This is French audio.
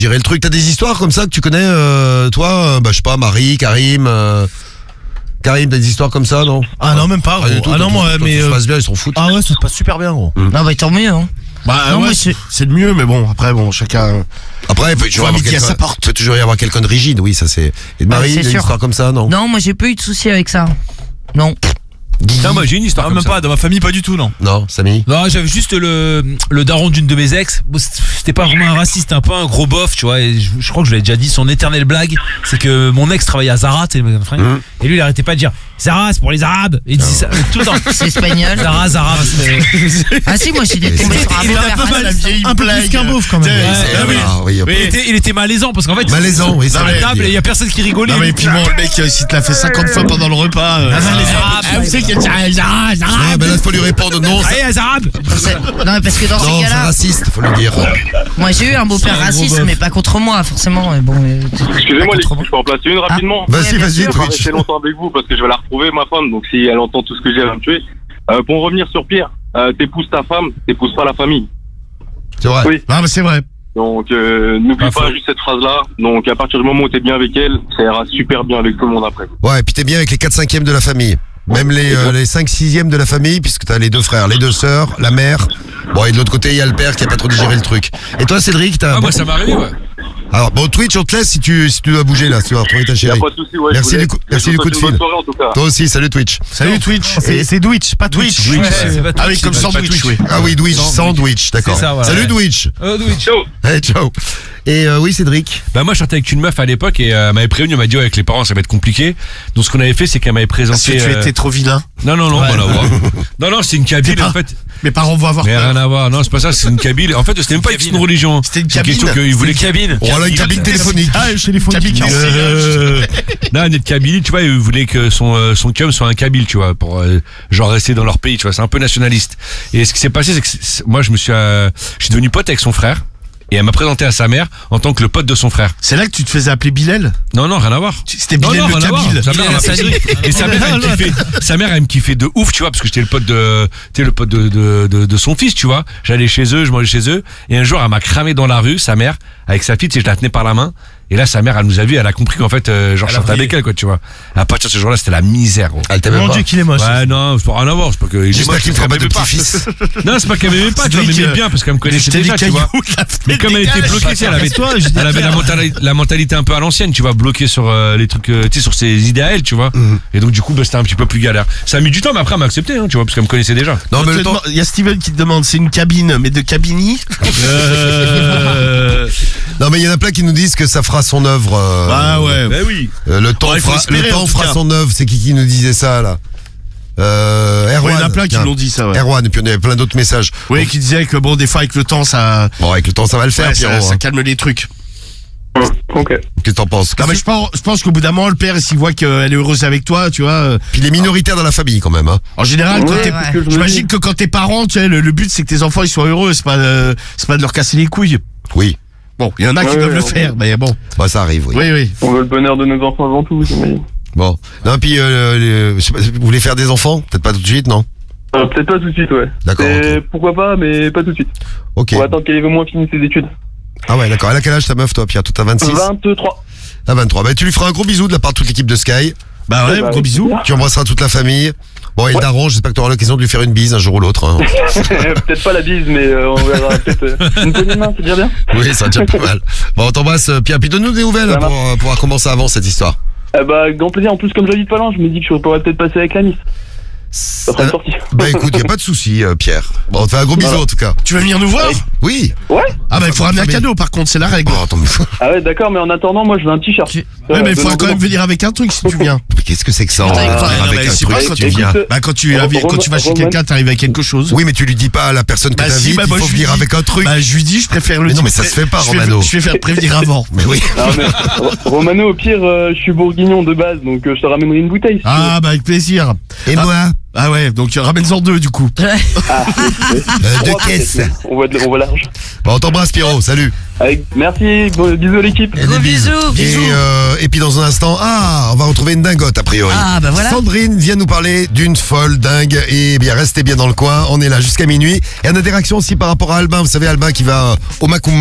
dirais le truc. T'as des histoires comme ça que tu connais, toi, je sais pas, Marie, Karim. Karim, t'as des histoires comme ça, non? Ah non, même pas, gros. Ah non, moi, mais ça se passe bien, ils s'en foutent. Ah ouais, ça se passe super bien, gros. Non, bah tant mieux, hein. Bah Non, ouais, moi, c'est le mieux, mais bon, après, bon, chacun. Après, il peut toujours y avoir quelqu'un de rigide, oui, ça c'est. Et de Marie, c'est des sûr. histoires comme ça, non? Non, moi j'ai pas eu de soucis avec ça. Non. Non, moi j'ai une histoire. Même pas, dans ma famille, pas du tout, non. Non, Samy? Non, j'avais juste le daron d'une de mes ex. Bon, c'était pas vraiment un raciste, c'était un peu un gros bof, tu vois. Et je crois que je l'avais déjà dit, son éternelle blague, c'est que mon ex travaillait à Zara, tu sais, et lui il arrêtait pas de dire Zara, c'est pour les Arabes. Et il disait ça tout le temps. C'est espagnol. Zara. Ah si, moi j'étais tombé sur un Il beurre était un peu mal, la vieille Un peu plus qu'un beauf, quand même. Il était malaisant parce qu'en fait, Malaisant, oui, c'est ça à la veut table dire. et il y a personne qui rigolait. Non, mais puis bon, le mec, s'il te l'a fait 50 fois pendant le repas. les Arabes. Vous savez qu'il y a Zara. Ah, ben là, faut lui répondre non. Allez, les Arabes. Non, mais parce que dans Non, ces c'est cas-là, raciste, faut lui dire. moi j'ai eu un beau-père raciste, mais pas contre moi, forcément. Mais bon, Excusez-moi les filles, je peux en placer une rapidement. Vas-y, bien vas-y, sûr. Je vais pas Twitch. rester longtemps avec vous parce que je vais la retrouver ma femme, donc si elle entend tout ce que j'ai, elle va me tuer. Pour en revenir sur Pierre, t'épouses ta femme, t'épouses pas la famille. C'est vrai. Oui. Ah, mais c'est vrai. Donc n'oublie pas juste cette phrase-là. Donc à partir du moment où t'es bien avec elle, ça ira super bien avec tout le monde après. Ouais, et puis t'es bien avec les 4/5e de la famille. Même les 5/6e de la famille, puisque t'as les 2 frères, les 2 sœurs, la mère. Bon, et de l'autre côté, il y a le père qui a pas trop digéré le truc. Et toi, Cédric, t'as... Ah, moi ça m'est arrivé, ouais. Alors, bon, Twitch, on te laisse si tu dois bouger là, si tu vas retrouver ta Y a chérie. pas de souci, ouais. Merci du coup de fil. Bonne soirée en tout cas. Toi aussi, salut Twitch. Salut Twitch. C'est Twitch, pas Twitch. Ah oui, comme sandwich, oui. Ah oui, Twitch, sandwich, d'accord. C'est ça, voilà, Salut ouais. Twitch. Twitch. Hey, ciao. Et oui, Cédric. Bah moi je sortais avec une meuf à l'époque et elle m'avait prévenu, elle m'a dit ouais, avec les parents ça va être compliqué. Donc ce qu'on avait fait c'est qu'elle m'avait Parce présenté. que tu étais trop vilain. Non, voilà, ouais. Non, c'est une cabine en fait. Mes parents vont avoir Mais peur. rien à voir, non c'est pas ça, c'est une cabine. En fait c'était même pas une religion. C'était une C'est une question cabine. qu'ils voulaient cabine. Oh là, une cabine téléphonique. Ah, chez les fonds. Non, une cabine, tu vois, ils voulaient que son cum soit un kabyle, tu vois, pour genre rester dans leur pays, tu vois, c'est un peu nationaliste. Et ce qui s'est passé c'est que moi je suis devenu pote avec son frère. Et elle m'a présenté à sa mère en tant que le pote de son frère. C'est là que tu te faisais appeler Bilal? Non, rien à voir. C'était Bilal le rien à voir. Kabyle. Sa mère, elle m'appelle Cédric. Et sa mère, elle me kiffait de ouf, tu vois, parce que j'étais le pote de son fils, tu vois. J'allais chez eux, je mangeais chez eux. Et un jour, elle m'a cramé dans la rue, sa mère, avec sa fille, tu sais, je la tenais par la main. Et là, sa mère, elle nous a vu, elle a compris qu'en fait, genre, je sortais avec elle, quoi, tu vois. À partir de ce jour-là, c'était la misère, gros. Elle t'aimait Mon pas. Dieu, qu'il est moche. Ouais, non, c'est pas rien à voir, c'est pas que. J'espère qu'il me fera pas de petit-fils. Non, c'est pas qu'elle m'aimait pas, tu vois, elle m'aimait bien, parce qu'elle me connaissait déjà, tu vois. Mais comme elle était bloquée, tu sais, elle avait la mentalité un peu à l'ancienne, tu vois, bloquée sur les trucs, tu sais, sur ses idées à elle, tu vois. Et donc, du coup, c'était un petit peu plus galère. Ça a mis du temps, mais après, elle m'a accepté, hein, tu vois, parce qu'elle me connaissait déjà. Non, mais le temps. Il y a Steven qui te demande, c'est une cabine, mais de cabini? Non, mais il y en a plein qui nous disent que ça fera son œuvre. Ah ouais. Ben oui. Le temps Ouais, il faut espérer, en tout fera cas. son œuvre. C'est qui nous disait ça, là? Erwan. Ouais, il y en a plein qui Tiens. l'ont dit, ça, ouais. Erwan, et puis on avait plein d'autres messages. Oui, qui disait que bon, des fois, avec le temps, ça, Bon, avec le temps, ça va le faire, ouais, Pierrot. ça calme les trucs. Ok. Qu'est-ce que t'en penses? Non, mais je pense qu'au bout d'un moment, le père, s'il voit qu'elle est heureuse avec toi, tu vois. Puis il est minoritaire dans la famille, quand même, hein. En général, quand Ouais, t'es, c'est ce que je me j'imagine dis. que quand t'es parent, tu sais, le but, c'est que tes enfants, ils soient heureux, c'est pas de leur casser les couilles. Oui. Bon, il y en a qui Ouais, peuvent le ouais. faire, mais bon. Bah, ça arrive, oui. Oui. On veut le bonheur de nos enfants avant tout, j'imagine. Bon. Non, puis, je sais pas, vous voulez faire des enfants? Peut-être pas tout de suite, non? Peut-être pas tout de suite, ouais. D'accord, ok. Pourquoi pas, mais pas tout de suite. Ok. On va attendre qu'elle ait au moins fini ses études. Ah ouais, d'accord. Elle a quel âge ta meuf, toi, Pierre? Toi, t'as 26? 23. Ah, 23. Bah, tu lui feras un gros bisou de la part de toute l'équipe de Sky. Bah ouais, Bah, gros bisous. Tu embrasseras toute la famille. Bon, et le daron, j'espère que tu auras l'occasion de lui faire une bise un jour ou l'autre. Hein. Peut-être pas la bise, mais on verra peut-être une poignée de main, c'est déjà bien. Oui, ça tient pas mal. Bon, on t'embrasse, Pierre. Puis donne-nous des nouvelles Ça pour voir comment ça avance cette histoire. Bah, grand plaisir. En plus, comme j'habite pas loin, je me dis que je pourrais peut-être passer avec la Nice. Ça fera une sortie. Bah écoute, y a pas de souci, Pierre. Bon, on te fait un gros bisou Voilà. en tout cas. Tu veux venir nous voir? Oui. Ouais. Ah bah il faut ramener un cadeau par contre, c'est la règle. Oh, attends, mais Ah ouais, d'accord, mais en attendant, moi, je veux un t-shirt. Ouais, mais il faudra quand même venir avec un truc si tu viens. qu'est-ce que c'est que ça Attends, venir non, avec mais un c'est truc pas si quand tu tu viens. Bah quand tu vas chez quelqu'un, t'arrives avec quelque chose. Oui, mais tu lui dis pas à la personne que Bah si, t'invites, bah il moi faut je venir lui dis. avec un truc. Bah je lui dis, je préfère le Mais non, dire. mais ça se fait pas, Romano. Je vais faire prévenir avant. Mais oui. Non, mais Romano, au pire, je suis bourguignon de base, donc je te ramènerai une bouteille. Si Ah bah avec plaisir. Et moi Ah ouais, donc ramène-en deux du coup. tu veux. Ah, Deux Trois, caisses. peut-être, mais on voit large. Bon, on t'embrasse, Pierrot. Salut. Merci, bisous à l'équipe. Et des bises. Et puis dans un instant, on va retrouver une dingote a priori. Ah, bah voilà. Sandrine vient nous parler d'une folle dingue. Et bien, restez bien dans le coin. On est là jusqu'à minuit. Et on a des réactions aussi par rapport à Albin. Vous savez, Albin qui va au Macumba.